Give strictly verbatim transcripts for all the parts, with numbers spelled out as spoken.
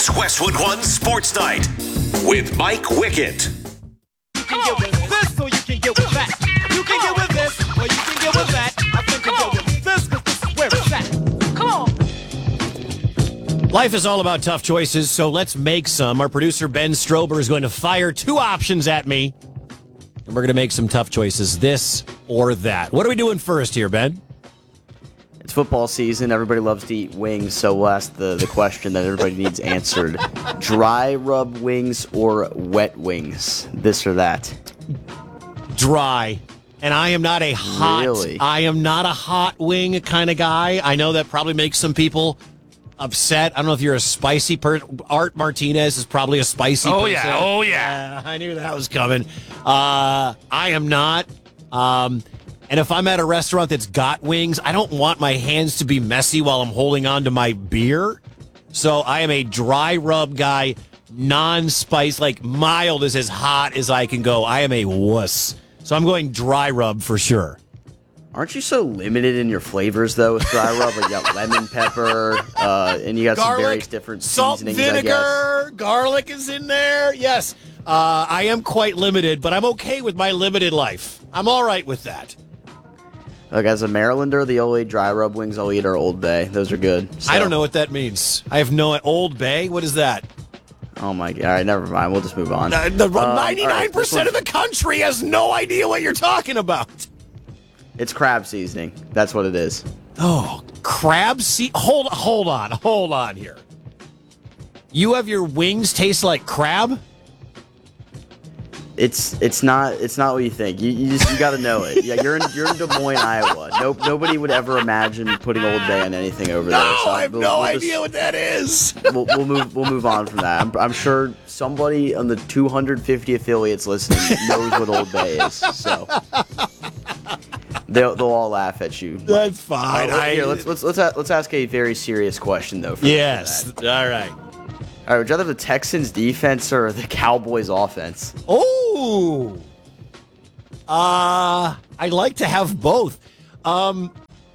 Westwood One Sports Night with Mike Wickett. You can get with this or you can get with that. You can get with this or you can get with that. I think you get with this because this is where it's at. Come on. Life is all about tough choices, so let's make some. Our producer, Ben Strober, is going to fire two options at me, and we're going to make some tough choices, this or that. What are we doing first here, Ben? It's football season. Everybody loves to eat wings, so we'll ask the, the question that everybody needs answered. Dry rub wings or wet wings? This or that? Dry. And I am not a hot, Really? I am not a hot wing kind of guy. I know that probably makes some people upset. I don't know if you're a spicy person. Art Martinez is probably a spicy Oh, person. yeah. Oh, yeah. Uh, I knew that was coming. Uh, I am not. Um, and if I'm at a restaurant that's got wings, I don't want my hands to be messy while I'm holding on to my beer. So I am a dry rub guy, non-spice, like mild is as hot as I can go. I am a wuss. So I'm going dry rub for sure. Aren't you so limited in your flavors, though, with dry rub? Like, you got lemon pepper, uh, and you got some various different salt, seasonings, vinegar, I guess. garlic is in there. Yes, uh, I am quite limited, but I'm okay with my limited life. I'm all right with that. Like, as a Marylander, the only dry rub wings I'll eat are Old Bay. Those are good. So. I don't know what that means. I have no... Old Bay? What is that? Oh, my God. All right, never mind. We'll just move on. Uh, the, Uh, ninety-nine percent all right, of the country has no idea what you're talking about. It's crab seasoning. That's what it is. Oh, crab seed. Hold, hold on, hold on here. You have your wings taste like crab? It's it's not it's not what you think. You you just you got to know it. Yeah, you're in you're in Des Moines, Iowa. Nope, nobody would ever imagine putting Old Bay on anything over there. No, So I have we'll- no we'll just- idea what that is. We'll, we'll move we'll move on from that. I'm, I'm sure somebody on the two hundred fifty affiliates listening knows what Old Bay is. So they'll they'll all laugh at you. That's fine. Uh, I- here, let's let's let's a- let's ask a very serious question though. For Yes. for that. All right. All right. Would you rather have the Texans defense or the Cowboys offense? Oh. Uh, I like to have both. Um,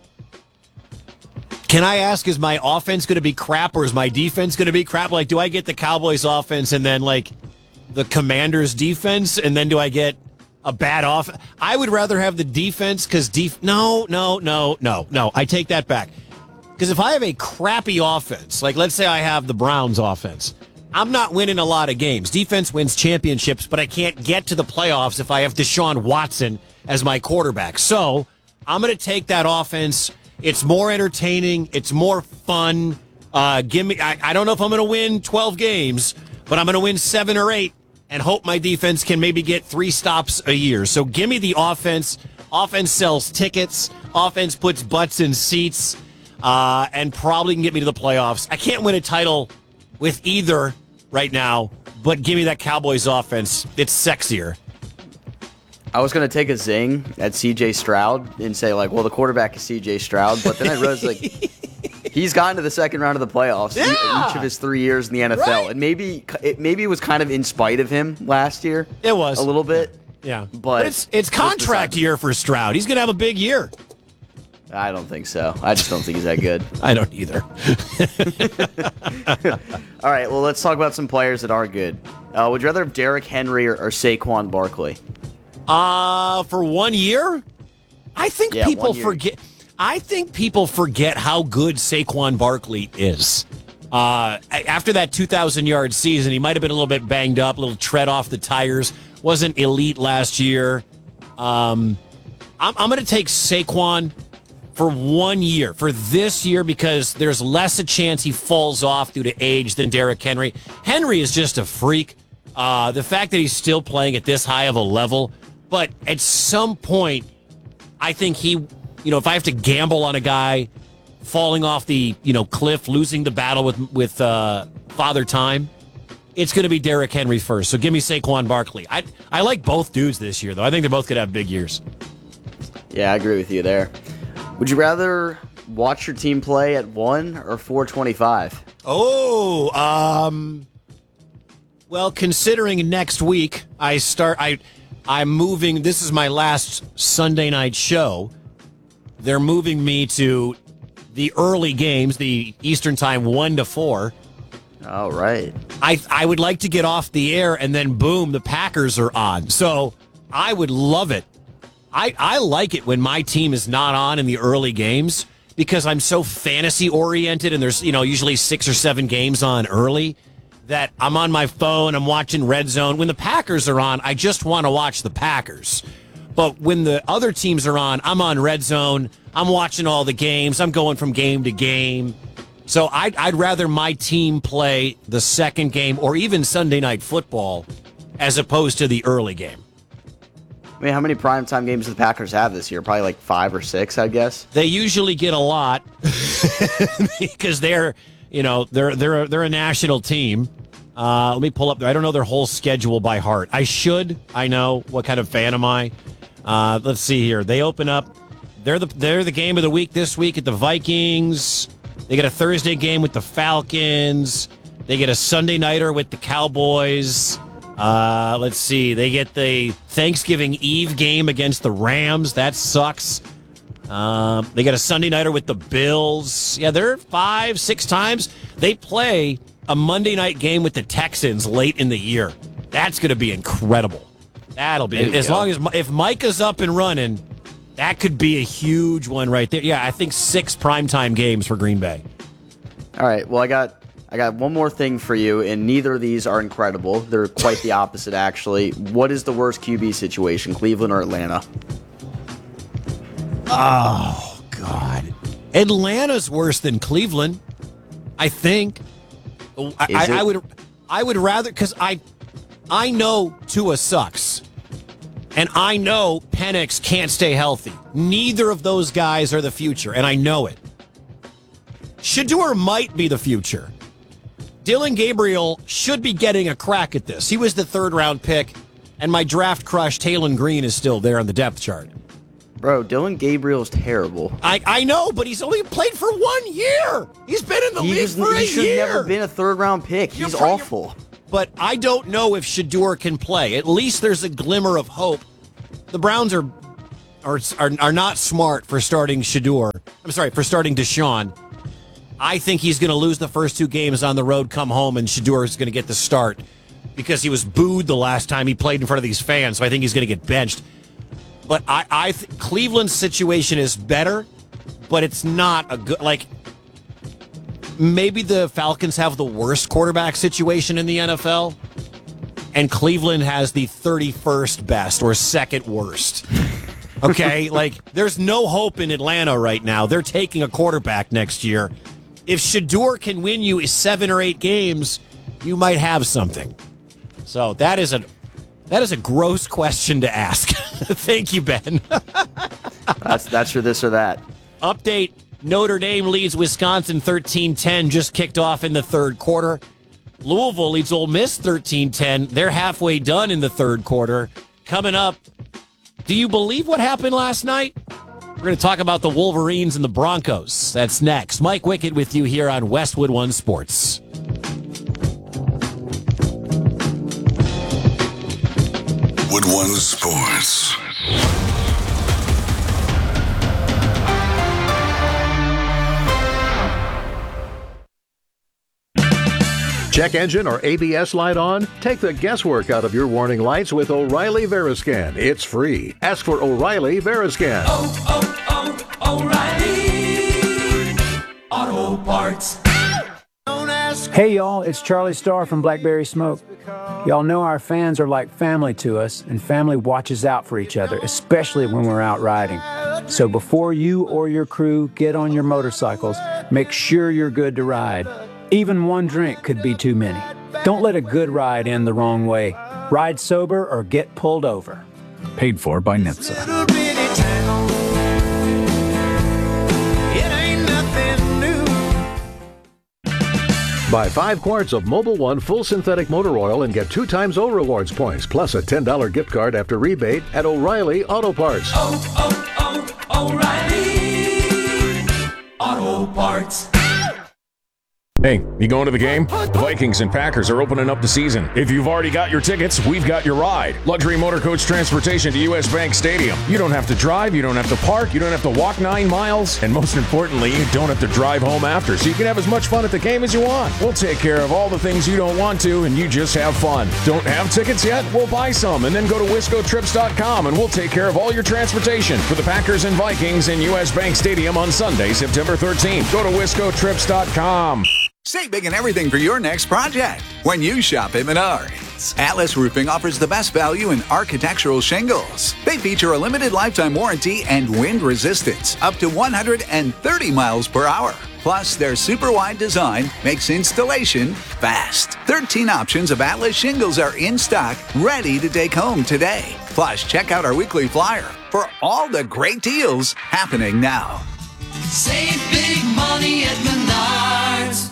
can I ask, is my offense going to be crap or is my defense going to be crap? Like, do I get the Cowboys offense and then, like, the Commanders defense, and then do I get a bad off? I would rather have the defense because def- no, no, no, no, no. I take that back. Because if I have a crappy offense, like let's say I have the Browns offense, I'm not winning a lot of games. Defense wins championships, but I can't get to the playoffs if I have Deshaun Watson as my quarterback. So I'm going to take that offense. It's more entertaining. It's more fun. Uh, give me. I, I don't know if I'm going to win twelve games, but I'm going to win seven or eight and hope my defense can maybe get three stops a year. So give me the offense. Offense sells tickets. Offense puts butts in seats, uh, and probably can get me to the playoffs. I can't win a title with either right now, but give me that Cowboys offense. It's sexier. I was going to take a zing at C J Stroud and say, like, well, the quarterback is C J Stroud, but then I realized, like, he's gotten to the second round of the playoffs Yeah. in each of his three years in the N F L. Right. And maybe it maybe it was kind of in spite of him last year. It was. A little bit. Yeah. But, But it's it's contract besides- year for Stroud. He's going to have a big year. I don't think so. I just don't think he's that good. I don't either. All right, well, let's talk about some players that are good. Uh, would you rather have Derrick Henry or, or Saquon Barkley? Uh, for one year? I think Yeah, people one year. forget. I think people forget how good Saquon Barkley is. Uh, after that two thousand yard season, he might have been a little bit banged up, a little tread off the tires. Wasn't elite last year. Um, I'm, I'm going to take Saquon for one year, for this year, because there's less a chance he falls off due to age than Derrick Henry. Henry is just a freak. Uh, the fact that he's still playing at this high of a level, but at some point, I think he, you know, if I have to gamble on a guy falling off the, you know, cliff, losing the battle with with uh, Father Time, it's going to be Derrick Henry first. So give me Saquon Barkley. I I like both dudes this year, though. I think they both could have big years. Yeah, I agree with you there. Would you rather watch your team play at one or four twenty-five? Oh, um, well, considering next week I start, I, I'm moving. This is my last Sunday night show. They're moving me to the early games, the Eastern time, one to four. All right. I I would like to get off the air and then boom, the Packers are on. So I would love it. I, I like it when my team is not on in the early games because I'm so fantasy oriented and there's, you know, usually six or seven games on early that I'm on my phone, I'm watching Red Zone. When the Packers are on, I just want to watch the Packers. But when the other teams are on, I'm on Red Zone. I'm watching all the games. I'm going from game to game. So I'd, I'd rather my team play the second game or even Sunday Night Football as opposed to the early game. I mean, how many primetime games do the Packers have this year? Probably like five or six, I guess. They usually get a lot because they're, you know, they're they're a, they're a national team. Uh, let me pull up. I don't know their whole schedule by heart. I should. I know. What kind of fan am I? Uh, let's see here. They open up. They're the they're the game of the week this week at the Vikings. They get a Thursday game with the Falcons. They get a Sunday nighter with the Cowboys. Uh, let's see. They get the Thanksgiving Eve game against the Rams. That sucks. Um, they got a Sunday nighter with the Bills. Yeah, they're five, six times. They play a Monday night game with the Texans late in the year. That's going to be incredible. That'll be as go. long as if Micah's up and running. That could be a huge one right there. Yeah, I think six primetime games for Green Bay. All right. Well, I got. I got one more thing for you, and neither of these are incredible. They're quite the opposite, actually. What is the worst Q B situation, Cleveland or Atlanta? Oh, God. Atlanta's worse than Cleveland, I think. I, I, I would I would rather, because I, I know Tua sucks, and I know Penix can't stay healthy. Neither of those guys are the future, and I know it. Shedeur might be the future. Dylan Gabriel should be getting a crack at this. He was the third-round pick, and my draft crush, Taylon Green, is still there on the depth chart. Bro, Dylan Gabriel's terrible. I, I know, but he's only played for one year. He's been in the he league was, for a he should year. He's never been a third-round pick. He's You're awful. But I don't know if Shedeur can play. At least there's a glimmer of hope. The Browns are are are, are not smart for starting Shedeur. I'm sorry, for starting Deshaun. I think he's going to lose the first two games on the road, come home, and Shedeur is going to get the start because he was booed the last time he played in front of these fans, so I think he's going to get benched. But I, I th- Cleveland's situation is better, but it's not a good, like, maybe the Falcons have the worst quarterback situation in the N F L, and Cleveland has the thirty-first best or second worst. Okay, like, there's no hope in Atlanta right now. They're taking a quarterback next year. If Shedeur can win you seven or eight games, you might have something. So that is a that is a gross question to ask. Thank you, Ben. that's that's your this or that. Update: Notre Dame leads Wisconsin thirteen ten. Just kicked off in the third quarter. Louisville leads Ole Miss thirteen ten. They're halfway done in the third quarter. Coming up, do you believe what happened last night? We're going to talk about the Wolverines and the Broncos. That's next. Mike Wickett with you here on Westwood One Sports. Wood One Sports. Check engine or A B S light on? Take the guesswork out of your warning lights with O'Reilly Veriscan. It's free. Ask for O'Reilly Veriscan. Oh, oh, oh, O'Reilly Auto Parts. Hey y'all, it's Charlie Starr from Blackberry Smoke. Y'all know our fans are like family to us, and family watches out for each other, especially when we're out riding. So before you or your crew get on your motorcycles, make sure you're good to ride. Even one drink could be too many. Don't let a good ride end the wrong way. Ride sober or get pulled over. Paid for by N H T S A. Buy five quarts of Mobil One full synthetic motor oil and get two times O Rewards points, plus a ten dollars gift card after rebate at O'Reilly Auto Parts. Oh, oh, oh, O'Reilly Auto Parts. Hey, you going to the game? The Vikings and Packers are opening up the season. If you've already got your tickets, we've got your ride. Luxury motor coach transportation to U S Bank Stadium. You don't have to drive, you don't have to park, you don't have to walk nine miles, and most importantly, you don't have to drive home after, so you can have as much fun at the game as you want. We'll take care of all the things you don't want to, and you just have fun. Don't have tickets yet? We'll buy some, and then go to wisco trips dot com, and we'll take care of all your transportation for the Packers and Vikings in U S Bank Stadium on Sunday, September thirteenth. Go to wisco trips dot com. Save big and everything for your next project when you shop at Menards. Atlas Roofing offers the best value in architectural shingles. They feature a limited lifetime warranty and wind resistance up to one hundred thirty miles per hour. Plus, their super wide design makes installation fast. thirteen options of Atlas shingles are in stock, ready to take home today. Plus, check out our weekly flyer for all the great deals happening now. Save big money at Menards.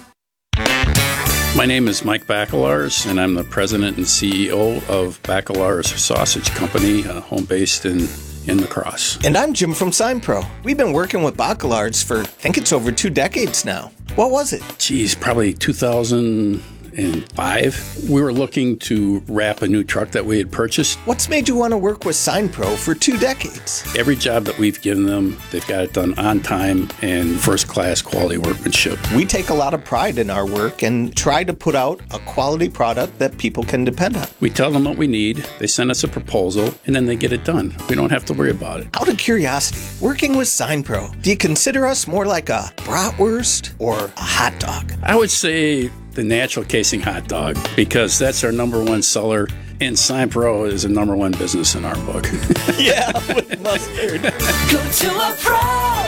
My name is Mike Bacelars, and I'm the president and C E O of Bacelars Sausage Company, uh, home based in, in La Crosse. And I'm Jim from SignPro. We've been working with Bacelars for, I think it's over two decades now. What was it? Geez, probably two thousand five. We were looking to wrap a new truck that we had purchased. What's made you want to work with SignPro for two decades? Every job that we've given them, they've got it done on time and first-class quality workmanship. We take a lot of pride in our work and try to put out a quality product that people can depend on. We tell them what we need, they send us a proposal, and then they get it done. We don't have to worry about it. Out of curiosity, working with SignPro, do you consider us more like a bratwurst or a hot dog? I would say the natural casing hot dog, because that's our number one seller, and SignPro is a number one business in our book. Yeah, with mustard. Go to a pro,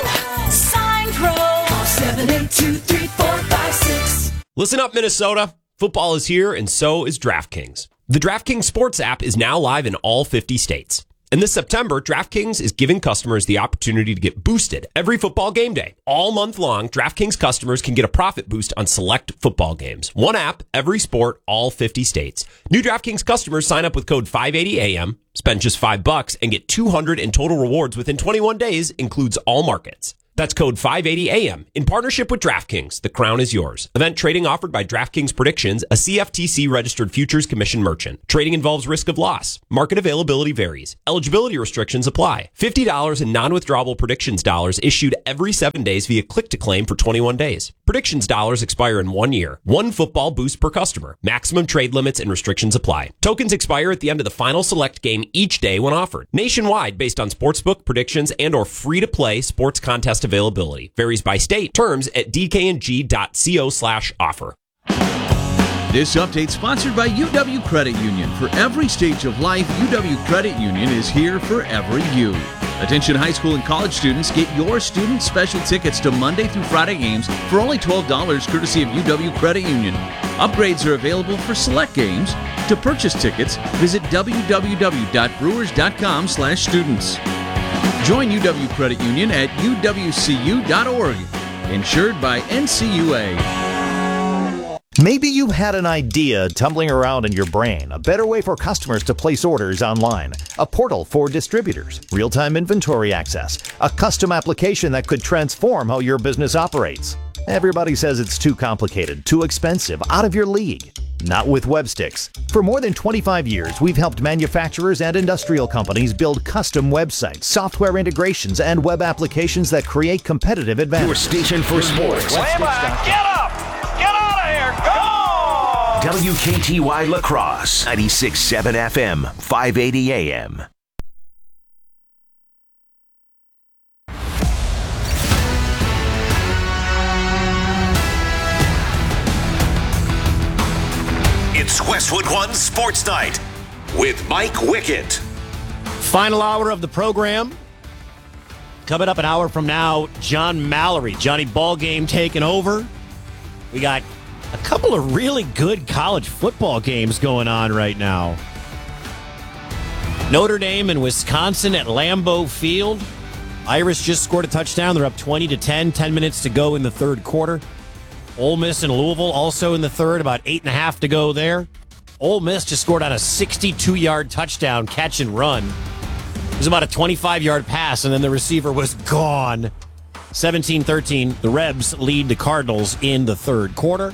SignPro, seven eight two, three four five six. Listen up, Minnesota. Football is here, and so is DraftKings. The DraftKings Sports app is now live in all fifty states. And this September, DraftKings is giving customers the opportunity to get boosted every football game day. All month long, DraftKings customers can get a profit boost on select football games. One app, every sport, all fifty states. New DraftKings customers sign up with code five eighty A M, spend just five bucks, and get two hundred in total rewards within twenty-one days, includes all markets. That's code five eighty A M. In partnership with DraftKings, the crown is yours. Event trading offered by DraftKings Predictions, a C F T C-registered futures commission merchant. Trading involves risk of loss. Market availability varies. Eligibility restrictions apply. fifty dollars in non-withdrawable predictions dollars issued every seven days via click-to-claim for twenty-one days. Predictions dollars expire in one year. One football boost per customer. Maximum trade limits and restrictions apply. Tokens expire at the end of the final select game each day when offered. Nationwide based on sportsbook predictions and or free-to-play sports contest availability. Varies by state. Terms at d k n g dot co slash offer. This update sponsored by U W Credit Union. For every stage of life, U W Credit Union is here for every you. Attention high school and college students, get your student special tickets to Monday through Friday games for only twelve dollars courtesy of U W Credit Union. Upgrades are available for select games. To purchase tickets, visit w w w dot brewers dot com slash students. Join U W Credit Union at u w c u dot org. Insured by N C U A. Maybe you had an idea tumbling around in your brain, a better way for customers to place orders online, a portal for distributors, real-time inventory access, a custom application that could transform how your business operates. Everybody says it's too complicated, too expensive, out of your league. Not with Websticks. For more than twenty-five years, we've helped manufacturers and industrial companies build custom websites, software integrations, and web applications that create competitive advantage. Your station for sports. Get up! Get out of here! Go! W K T Y La Crosse, ninety-six point seven F M, five eighty A M. It's Westwood One Sports Night with Mike Wickett. Final hour of the program. Coming up an hour from now, John Mallory, Johnny Ballgame taking over. We got a couple of really good college football games going on right now. Notre Dame and Wisconsin at Lambeau Field. Irish just scored a touchdown. They're up twenty to ten. ten minutes to go in the third quarter. Ole Miss and Louisville also in the third, about eight and a half to go there. Ole Miss just scored on a sixty-two-yard touchdown catch and run. It was about a twenty-five-yard pass, and then the receiver was gone. seventeen thirteen, the Rebs lead the Cardinals in the third quarter.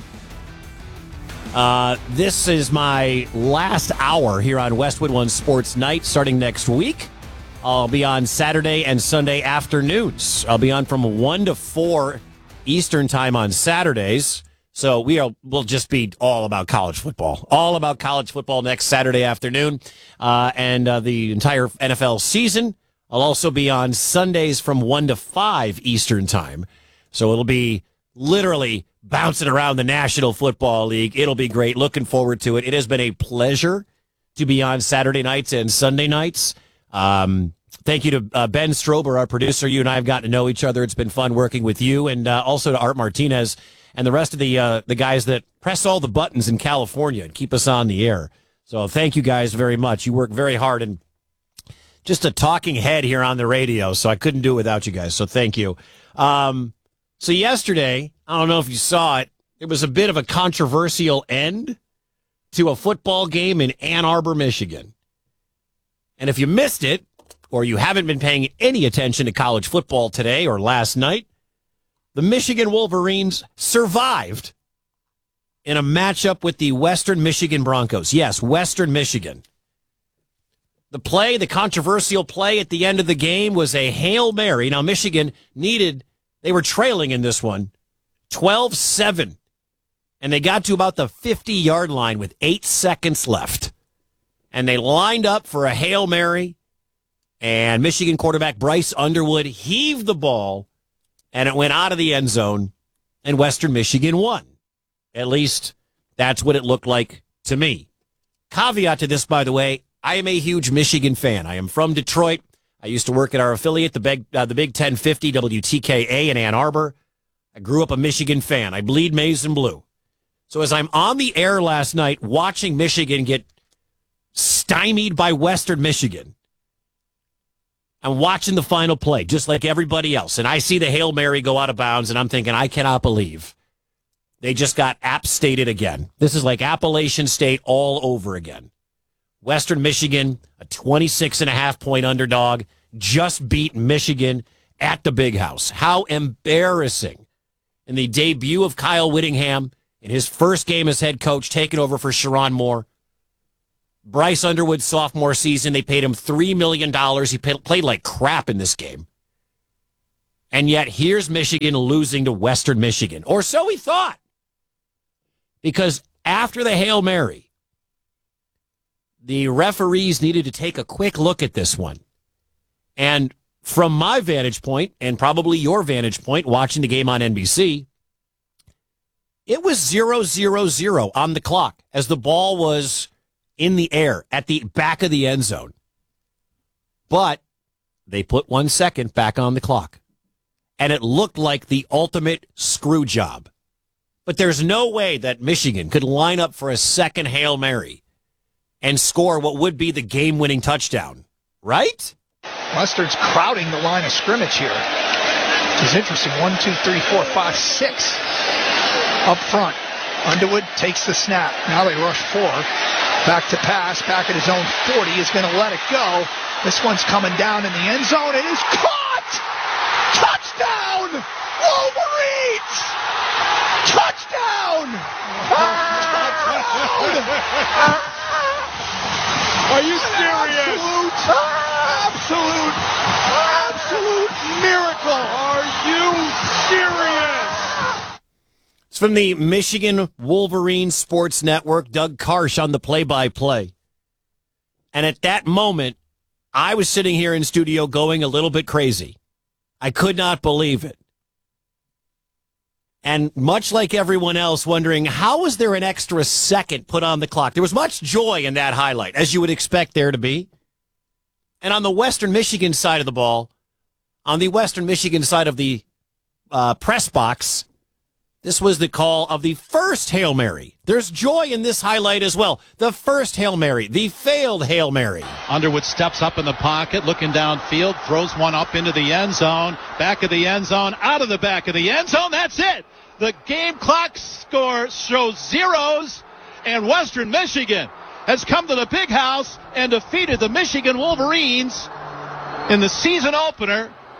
Uh, this is my last hour here on Westwood One Sports Night starting next week. I'll be on Saturday and Sunday afternoons. I'll be on from one to four Eastern time on Saturdays. So we are, will just be all about college football. All about college football next Saturday afternoon. Uh, and uh, the entire N F L season. I'll also be on Sundays from one to five Eastern time. So it'll be literally bouncing around the National Football League. It'll be great. Looking forward to it. It has been a pleasure to be on Saturday nights and Sunday nights. Um, thank you to uh, Ben Strober, our producer. You and I have gotten to know each other. It's been fun working with you, and uh, also to Art Martinez and the rest of the uh, the guys that press all the buttons in California and keep us on the air. So thank you guys very much. You work very hard, and just a talking head here on the radio, so I couldn't do it without you guys. So thank you. Um, so yesterday, I don't know if you saw it, it was a bit of a controversial end to a football game in Ann Arbor, Michigan. And if you missed it, or you haven't been paying any attention to college football today or last night, the Michigan Wolverines survived in a matchup with the Western Michigan Broncos. Yes, Western Michigan. The play, the controversial play at the end of the game was a Hail Mary. Now, Michigan needed, they were trailing in this one, twelve seven. And they got to about the fifty-yard line with eight seconds left. And they lined up for a Hail Mary. And Michigan quarterback Bryce Underwood heaved the ball. And it went out of the end zone. And Western Michigan won. At least that's what it looked like to me. Caveat to this, by the way, I am a huge Michigan fan. I am from Detroit. I used to work at our affiliate, the Big, uh, the Big ten fifty W T K A in Ann Arbor. I grew up a Michigan fan. I bleed maize and blue. So as I'm on the air last night watching Michigan get stymied by Western Michigan, I'm watching the final play, just like everybody else. And I see the Hail Mary go out of bounds, and I'm thinking, I cannot believe they just got App Stated again. This is like Appalachian State all over again. Western Michigan, a twenty-six and a half point underdog, just beat Michigan at the Big House. How embarrassing. In the debut of Kyle Whittingham, in his first game as head coach, taking over for Sherrone Moore. Bryce Underwood's sophomore season, they paid him three million dollars. He pay, played like crap in this game. And yet, here's Michigan losing to Western Michigan. Or so he thought. Because after the Hail Mary, the referees needed to take a quick look at this one. And from my vantage point, and probably your vantage point, watching the game on N B C, it was zero zero zero on the clock as the ball was in the air at the back of the end zone. But they put one second back on the clock. And it looked like the ultimate screw job. But there's no way that Michigan could line up for a second Hail Mary and score what would be the game-winning touchdown. Right? Mustard's crowding the line of scrimmage here. Which is interesting. One, two, three, four, five, six up front. Underwood takes the snap. Now they rush four. Back to pass, back at his own forty, is going to let it go. This one's coming down in the end zone. It is caught! Touchdown! Wolverines! Touchdown! Are you serious? Absolute, absolute, absolute miracle. Are you serious? It's from the Michigan Wolverines Sports Network, Doug Karsh on the play-by-play. And at that moment, I was sitting here in studio going a little bit crazy. I could not believe it. And much like everyone else, wondering, how was there an extra second put on the clock? There was much joy in that highlight, as you would expect there to be. And on the Western Michigan side of the ball, on the Western Michigan side of the uh, press box, this was the call of the first Hail Mary. There's joy in this highlight as well. The first Hail Mary, the failed Hail Mary. Underwood steps up in the pocket, looking downfield, throws one up into the end zone, back of the end zone, out of the back of the end zone. That's it. The game clock score shows zeros, and Western Michigan has come to the Big House and defeated the Michigan Wolverines in the season opener,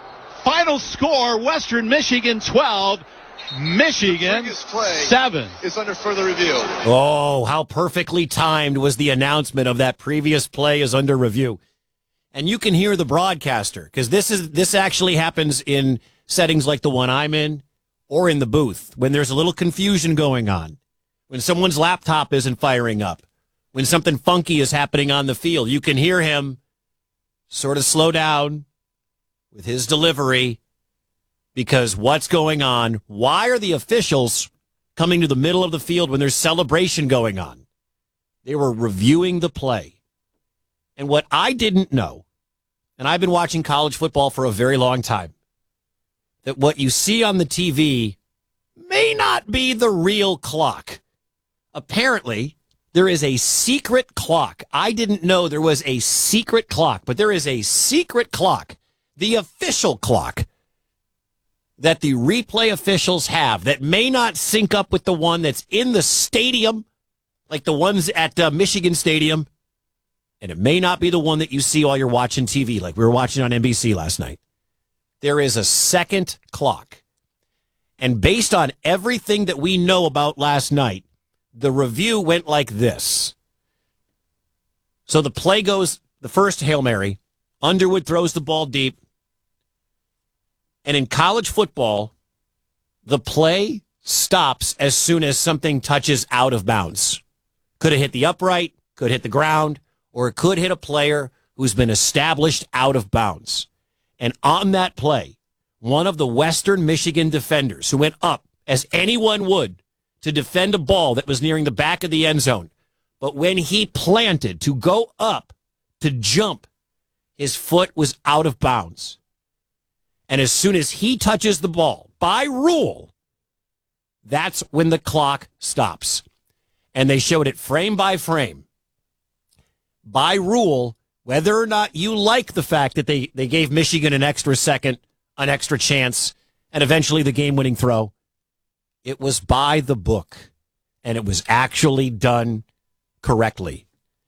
Final score, Western Michigan twelve, Michigan seven. Is under further review. Oh, how perfectly timed was the announcement of that previous play is under review. And you can hear the broadcaster, because this is this actually happens in settings like the one I'm in or in the booth, when there's a little confusion going on, when someone's laptop isn't firing up, when something funky is happening on the field. You can hear him sort of slow down with his delivery, because what's going on? Why are the officials coming to the middle of the field when there's celebration going on? They were reviewing the play. And what I didn't know, and I've been watching college football for a very long time, that what you see on the T V may not be the real clock. Apparently, there is a secret clock. I didn't know there was a secret clock, but there is a secret clock, the official clock, that the replay officials have that may not sync up with the one that's in the stadium, like the ones at uh, Michigan Stadium. And it may not be the one that you see while you're watching T V, like we were watching on N B C last night. There is a second clock. And based on everything that we know about last night, the review went like this. So the play goes, the first Hail Mary, Underwood throws the ball deep. And in college football, the play stops as soon as something touches out of bounds. Could have hit the upright, could hit the ground, or it could hit a player who's been established out of bounds. And on that play, one of the Western Michigan defenders who went up, as anyone would, to defend a ball that was nearing the back of the end zone, but when he planted to go up, to jump, his foot was out of bounds. And as soon as he touches the ball, by rule, that's when the clock stops. And they showed it frame by frame. By rule, whether or not you like the fact that they, they gave Michigan an extra second, an extra chance, and eventually the game-winning throw, it was by the book, and it was actually done correctly.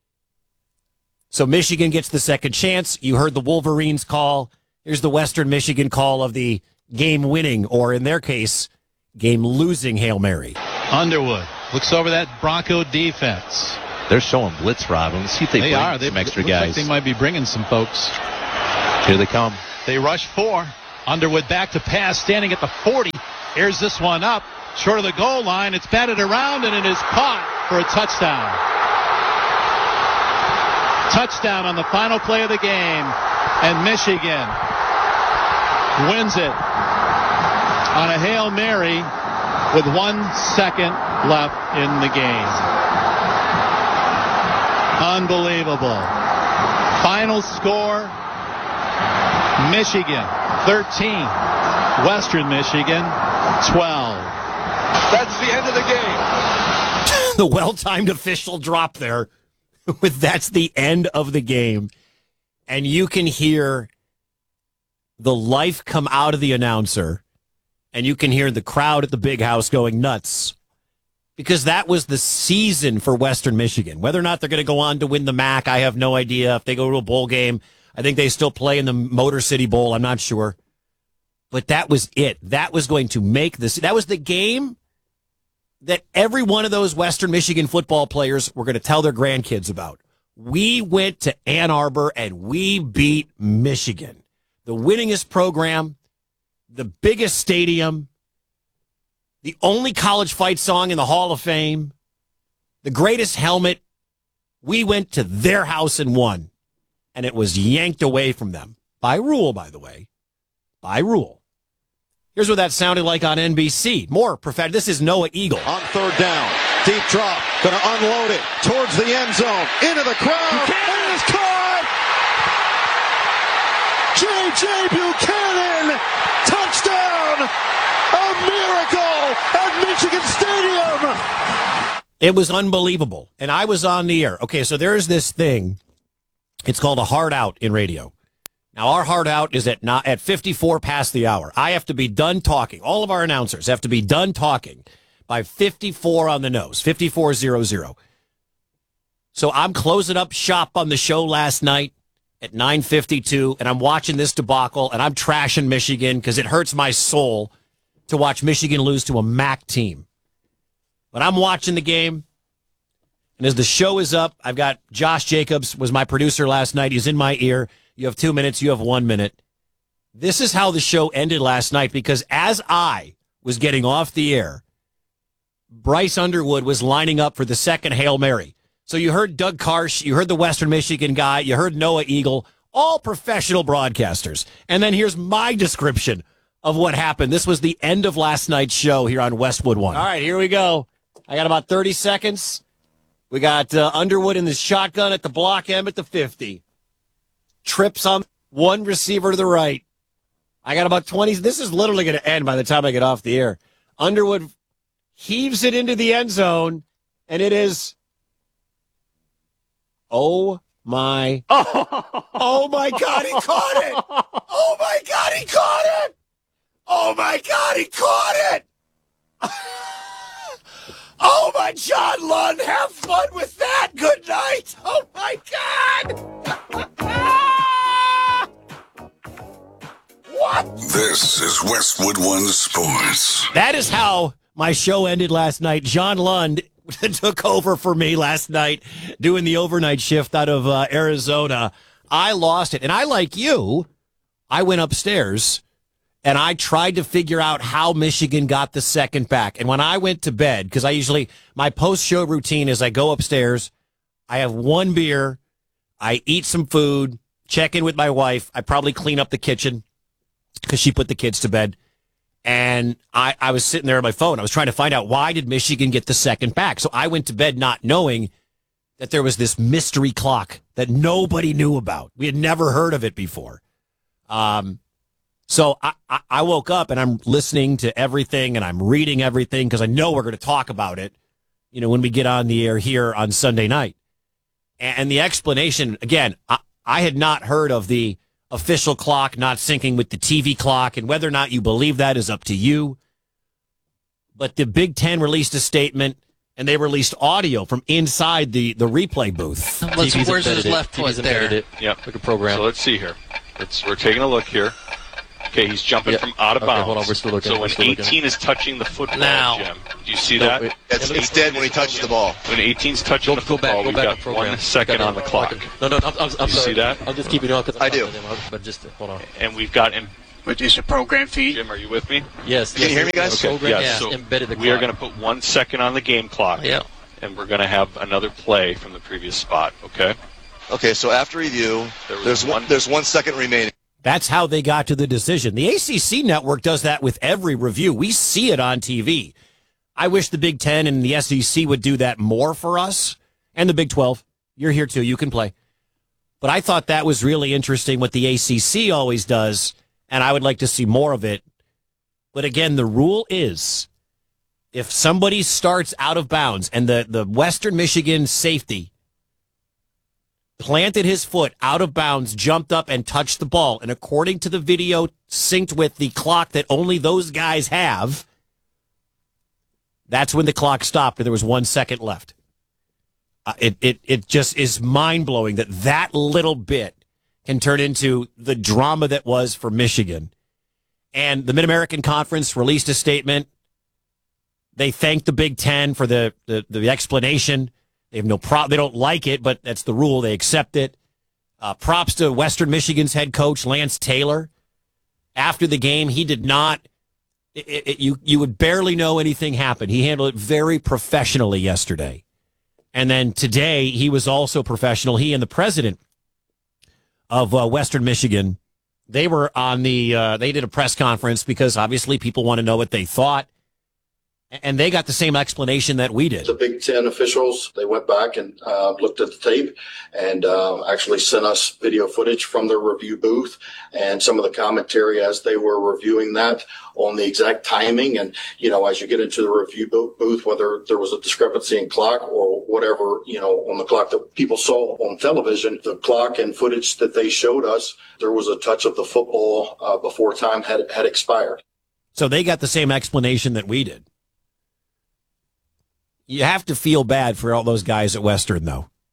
So Michigan gets the second chance. You heard the Wolverines call. Here's the Western Michigan call of the game-winning, or in their case, game-losing Hail Mary. Underwood looks over that Bronco defense. They're showing blitz, Rob. Let's see if they, they bring are. some they, extra looks guys. Like they might be bringing some folks. Here they come. They rush four. Underwood back to pass, standing at the forty. Here's this one up, short of the goal line. It's batted around, and it is caught for a touchdown. Touchdown on the final play of the game, and Michigan wins it on a Hail Mary with one second left in the game. Unbelievable. Final score, Michigan thirteen, Western Michigan twelve. That's the end of the game. The well-timed official drop there with that's the end of the game. And you can hear the life come out of the announcer, and you can hear the crowd at the big house going nuts. Because that was the season for Western Michigan. Whether or not they're going to go on to win the M A C, I have no idea. If they go to a bowl game, I think they still play in the Motor City Bowl. I'm not sure. But that was it. That was going to make this. That was the game that every one of those Western Michigan football players were going to tell their grandkids about. We went to Ann Arbor and we beat Michigan. The winningest program, the biggest stadium, the only college fight song in the Hall of Fame, the greatest helmet. We went to their house and won, and it was yanked away from them. By rule, by the way. By rule. Here's what that sounded like on N B C. More prophetic. This is Noah Eagle. On third down, deep drop, going to unload it towards the end zone, into the crowd, and it is caught! J J. Buchanan, touchdown! A miracle at Michigan Stadium! It was unbelievable, and I was on the air. Okay, so there's this thing. It's called a hard out in radio. Now, our hard out is at not at fifty-four past the hour. I have to be done talking. All of our announcers have to be done talking by fifty-four on the nose, fifty-four zero zero. So I'm closing up shop on the show last night, at nine fifty-two, and I'm watching this debacle, and I'm trashing Michigan because it hurts my soul to watch Michigan lose to a M A C team. But I'm watching the game, and as the show is up, I've got Josh Jacobs, was my producer last night. He's in my ear. You have two minutes. You have one minute. This is how the show ended last night, because as I was getting off the air, Bryce Underwood was lining up for the second Hail Mary. So you heard Doug Karsh, you heard the Western Michigan guy, you heard Noah Eagle, all professional broadcasters. And then here's my description of what happened. This was the end of last night's show here on Westwood One. All right, here we go. I got about thirty seconds. We got uh, Underwood in the shotgun at the block M at the fifty. Trips on one receiver to the right. I got about twenty. This is literally going to end by the time I get off the air. Underwood heaves it into the end zone, and it is, oh my, oh my God, he caught it! Oh my God, he caught it! Oh my God, he caught it! Oh my John Lund, have fun with that! Good night! Oh my God! What? This is Westwood One Sports. That is how my show ended last night. John Lund took over for me last night doing the overnight shift out of uh, Arizona. I lost it. And I, like you, I went upstairs and I tried to figure out how Michigan got the second back. And when I went to bed, because I usually, my post-show routine is I go upstairs, I have one beer, I eat some food, check in with my wife, I probably clean up the kitchen because she put the kids to bed. And I, I was sitting there on my phone. I was trying to find out, why did Michigan get the second back? So I went to bed not knowing that there was this mystery clock that nobody knew about. We had never heard of it before. Um, so I, I, I woke up and I'm listening to everything and I'm reading everything because I know we're going to talk about it, you know, when we get on the air here on Sunday night. And the explanation, again, I, I had not heard of the official clock not syncing with the T V clock, and whether or not you believe that is up to you. But the Big Ten released a statement, and they released audio from inside the, the replay booth. Let's, where's his left foot there? It. Yep. Like a program. So let's see here. It's, we're taking a look here. Okay, he's jumping yep. from out of okay, bounds. Hold on, we're still looking. So when still eighteen looking. is touching the football, now. Jim, do you see no, that? It, it's, it's dead when he touches the ball. When eighteen's touching go, the football, go back, we've go back got one second on the clock. No, no, I'm, I'm, I'm you sorry. see that? I'll just keep it on because I do. But just hold on. And we've got him. But is a program feed? Jim, are you with me? Yes. Can yes, you hear me, guys? Okay. Program, yes. yeah, So embedded the we are clock. going to put one second on the game clock. Yeah. And we're going to have another play from the previous spot. Okay. Okay. So after review, there there's one. one. There's one second remaining. That's how they got to the decision. The A C C network does that with every review. We see it on T V. I wish the Big Ten and the S E C would do that more for us. And the Big twelve. You're here too. You can play. But I thought that was really interesting what the A C C always does, and I would like to see more of it. But again, the rule is if somebody starts out of bounds and the, the Western Michigan safety planted his foot out of bounds, jumped up and touched the ball, and according to the video synced with the clock that only those guys have, that's when the clock stopped and there was one second left. Uh, it, it, it just is mind-blowing that that little bit can turn into the drama that was for Michigan. And the Mid-American Conference released a statement. They thanked the Big Ten for the, the, the explanation. They have no problem. They don't like it, but that's the rule. They accept it. Uh, props to Western Michigan's head coach, Lance Taylor. After the game, he did not, it, it, you, you would barely know anything happened. He handled it very professionally yesterday. And then today, he was also professional. He and the president of uh, Western Michigan, they were on the, uh, they did a press conference because obviously people want to know what they thought. And they got the same explanation that we did. The Big Ten officials, they went back and uh, looked at the tape and uh, actually sent us video footage from their review booth and some of the commentary as they were reviewing that on the exact timing. And, you know, as you get into the review booth, whether there was a discrepancy in clock or whatever, you know, on the clock that people saw on television, the clock and footage that they showed us, there was a touch of the football uh, before time had, had expired. So they got the same explanation that we did. You have to feel bad for all those guys at Western, though.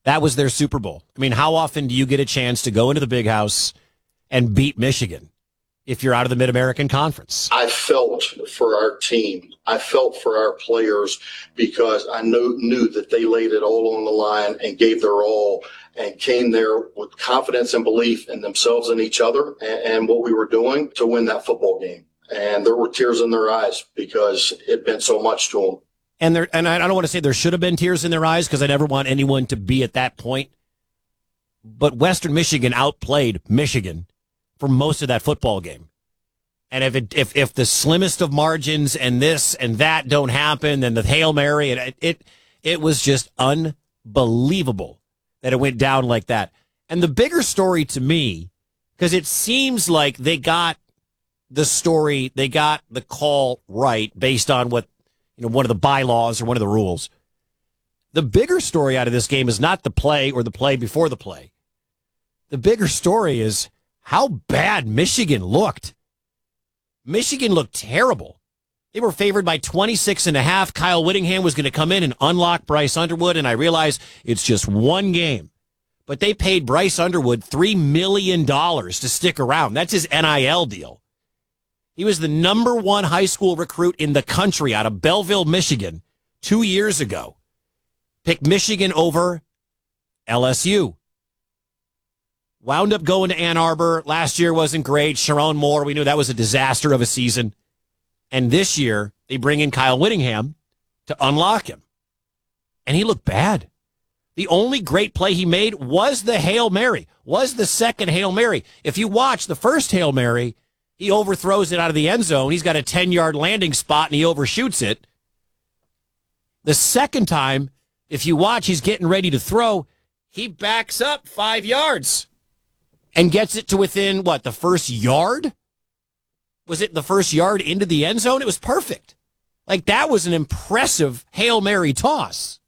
That was their Super Bowl. I mean, how often do you get a chance to go into the big house and beat Michigan if you're out of the Mid-American Conference? I felt for our team. I felt for our players because I knew, knew that they laid it all on the line and gave their all and came there with confidence and belief in themselves and each other and, and what we were doing to win that football game. And there were tears in their eyes because it meant so much to them. And there, and I don't want to say there should have been tears in their eyes because I never want anyone to be at that point. But Western Michigan outplayed Michigan for most of that football game. And if it, if if the slimmest of margins and this and that don't happen, then the Hail Mary, and it, it it was just unbelievable that it went down like that. And the bigger story to me, because it seems like they got the story, they got the call right based on what, you know, one of the bylaws or one of the rules. The bigger story out of this game is not the play or the play before the play. The bigger story is how bad Michigan looked. Michigan looked terrible. They were favored by twenty-six and a half. Kyle Whittingham was going to come in and unlock Bryce Underwood, and I realize it's just one game. But they paid Bryce Underwood three million dollars to stick around. That's his N I L deal. He was the number one high school recruit in the country out of Belleville, Michigan, two years ago. Picked Michigan over L S U. Wound up going to Ann Arbor. Last year wasn't great. Sharon Moore, we knew that was a disaster of a season. And this year, they bring in Kyle Whittingham to unlock him. And he looked bad. The only great play he made was the Hail Mary, was the second Hail Mary. If you watch the first Hail Mary, he overthrows it out of the end zone. He's got a ten-yard landing spot, and he overshoots it. The second time, if you watch, he's getting ready to throw. He backs up five yards and gets it to within, what, the first yard? Was it the first yard into the end zone? It was perfect. Like, that was an impressive Hail Mary toss.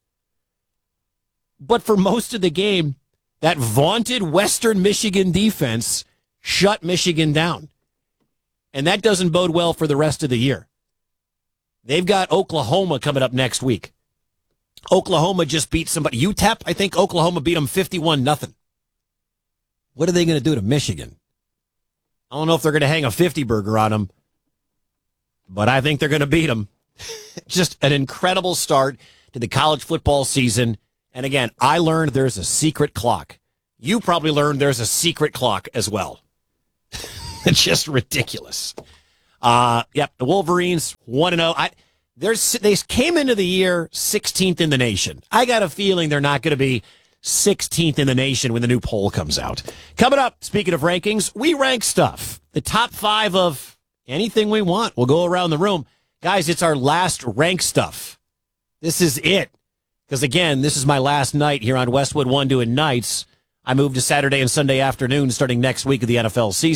But for most of the game, that vaunted Western Michigan defense shut Michigan down. And that doesn't bode well for the rest of the year. They've got Oklahoma coming up next week. Oklahoma just beat somebody. U T E P, I think Oklahoma beat them fifty-one nothing. What are they going to do to Michigan? I don't know if they're going to hang a fifty burger on them, but I think they're going to beat them. Just an incredible start to the college football season. And again, I learned there's a secret clock. You probably learned there's a secret clock as well. It's just ridiculous. Uh, yep, the Wolverines one and oh. I there's they came into the year sixteenth in the nation. I got a feeling they're not going to be sixteenth in the nation when the new poll comes out. Coming up, speaking of rankings, we rank stuff. The top five of anything we want. We'll go around the room. Guys, it's our last rank stuff. This is it. Because, again, this is my last night here on Westwood One doing nights. I moved to Saturday and Sunday afternoon starting next week of the N F L season.